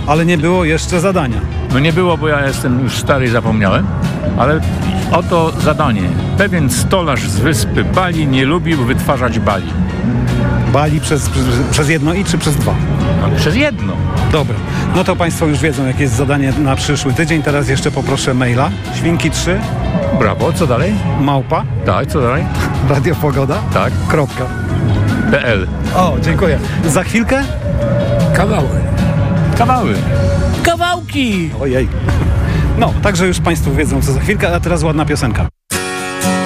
ale nie było jeszcze zadania. No nie było, bo ja jestem już stary i zapomniałem, ale oto zadanie. Pewien stolarz z wyspy Bali nie lubił wytwarzać bali. Bali przez jedno i czy przez dwa? No, przez jedno. Dobra, no to Państwo już wiedzą, jakie jest zadanie na przyszły tydzień. Teraz jeszcze poproszę maila. Świnki3 Brawo, co dalej? małpa Tak, co dalej? radiopogoda. Tak. Kropka. PL. O, dziękuję. Za chwilkę? Kawały. Kawały. Kawałki! Ojej. No, także już Państwo wiedzą, co za chwilkę, a teraz ładna piosenka.